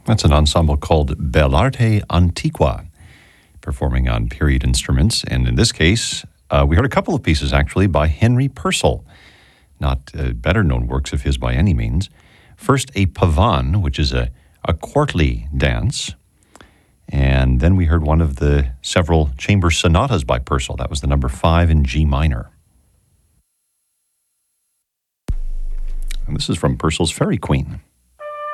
That's an ensemble called Bell'Arte Antiqua, performing on period instruments. And in this case, we heard a couple of pieces, actually, by Henry Purcell. Not better-known works of his by any means. First, a pavan, which is a courtly dance. And then we heard one of the several chamber sonatas by Purcell. That was the number 5 in G minor. And this is from Purcell's Fairy Queen.